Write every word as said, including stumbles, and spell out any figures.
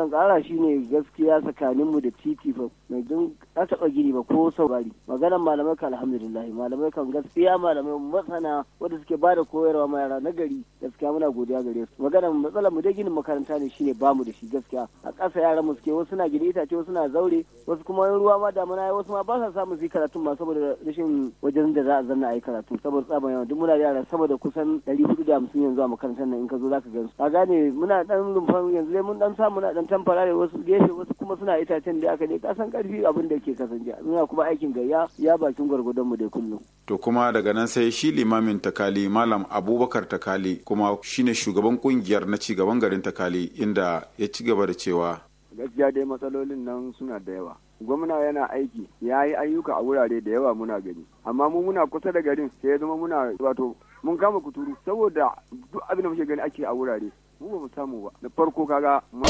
zan ƙara shi ne gaskiya tsakaninmu da titi fa mai dun a taɓa gini ba ko saurari maganan malamai kan alhamdulillah malamai kan gaskiya malamai masana wanda suke ba da koyarwa ma yara na gari gaskiya muna godiya gare su maganan matsalar mu dai ginin makaranta ne shine bamu da shi gaskiya a ƙasa yaran mu suke wasu na gini itace wasu na zaure wasu kuma ruwa ma damuna ya wasu ma ba sa samun su yi karatun ma saboda rashin wajen da za a zanna a yi karatu saboda tsaban yawa duk muna da yara sama da kusan ɗari hudu da hamsin yanzu a makarantar nan in ka zo za ka gan su a gane muna ɗan rumfan yanzu dai mun ɗan samu na ɗan tamfara da wasu gefe wasu kuma suna itacen da aka ne ka san ƙarfi abin da ke kasance muna kuma aikin gayya ya bakin gwargwadon mu dai kullum. To kuma daga nan sai shi limamin Takali Malam Abubakar Takali kuma shine shugaban kungiyar na ci gaban garin Takali inda ya ci gaba da cewa gaskiya dai matsalolin nan suna da yawa. Gwamna yana aiki ya yi ayyuka a wurare da yawa muna gani amma mu muna kusa da garin sai ya zama muna wato mun kama kuturu saboda duk abin da muke gani ake a wurare mu ba mu samu ba. Da farko kaga